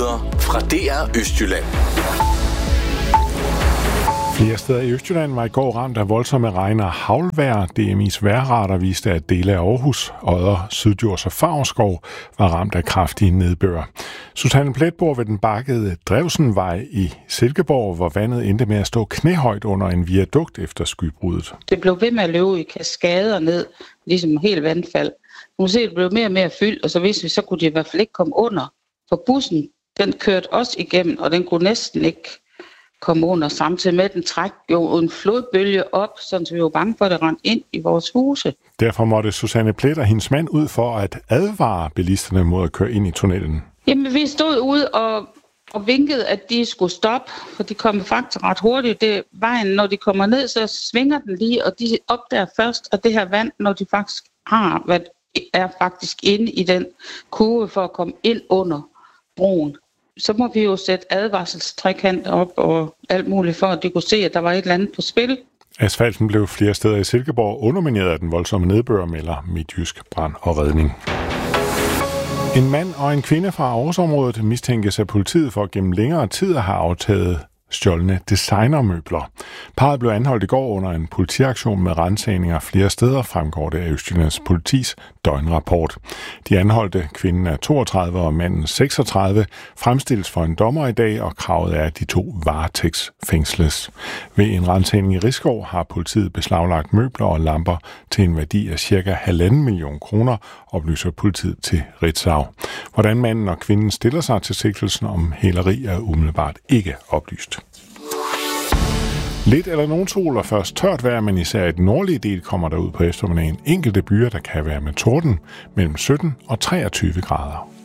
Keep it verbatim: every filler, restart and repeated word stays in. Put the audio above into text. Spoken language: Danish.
nyheder fra D R Østjylland. Flere steder i Østjylland var i går ramt af voldsomme regn og haglvejr. D M I's vejrradar viste, at dele af Aarhus, Odder, Syddjurs og Favrskov var ramt af kraftige nedbør. Susanne Plet bor ved den bakkede Drevsenvej i Silkeborg, hvor vandet endte med at stå knæhøjt under en viadukt efter skybruddet. Det blev ved med at løbe i kaskader ned, ligesom helt vandfald. Nu kan se, det blev mere og mere fyldt, og så vidste vi, så kunne de i hvert fald ikke komme under. For bussen, den kørte også igennem, og den kunne næsten ikke komme under, samtidig med, at den træk jo en flodbølge op, så vi var bange for, at det rendte ind i vores huse. Derfor måtte Susanne Plet og hendes mand ud for at advare bilisterne mod at køre ind i tunnelen. Jamen, vi stod ude og, og vinkede, at de skulle stoppe, for de kom faktisk ret hurtigt. Det vejen, når de kommer ned, så svinger den lige, og de opdager først, at det her vand, når de faktisk har været, er faktisk inde i den kurve for at komme ind under broen. Så må vi jo sætte advarselstrekanter op og alt muligt for, at de kunne se, at der var et eller andet på spil. Asfalten blev flere steder i Silkeborg undermineret af den voldsomme nedbør, melder Midtjysk Brand og Redning. En mand og en kvinde fra Aarhusområdet mistænkes af politiet for at gennem længere tid at have aftaget stjålne designermøbler. Parret blev anholdt i går under en politiaktion med ransagninger flere steder, fremgår det af Østjyllands politis døgnrapport. De anholdte, kvinden er toogtredive og manden seksogtredive, fremstilles for en dommer i dag, og kravet er, at de to varetægtsfængsles. Ved en ransagning i Risskov har politiet beslaglagt møbler og lamper til en værdi af cirka halvanden million kroner, oplyser politiet til Ritzau. Hvordan manden og kvinden stiller sig til sigtelsen om hæleri er umiddelbart ikke oplyst. Lidt eller nogen sol og først tørt vejr, men især i den nordlige del kommer der ud på eftermiddagen enkelte byer, der kan være med torden mellem sytten og treogtyve grader.